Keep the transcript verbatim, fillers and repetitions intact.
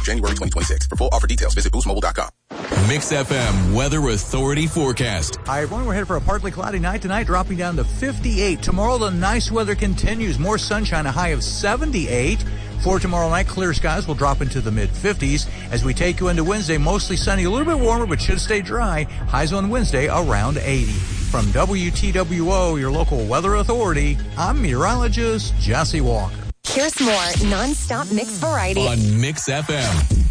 January twenty twenty-six. For full offer details, visit boost mobile dot com. Mix F M Weather Authority forecast. Hi, everyone. We're headed for a partly cloudy night tonight, dropping down to fifty-eight. Tomorrow, the nice weather continues. More sunshine, a high of seventy-eight. For tomorrow night, clear skies will drop into the mid-fifties. As we take you into Wednesday, mostly sunny, a little bit warmer, but should stay dry. Highs on Wednesday around eighty. From W T W O, your local weather authority, I'm meteorologist Jesse Walker. Here's more non-stop mix variety on Mix F M.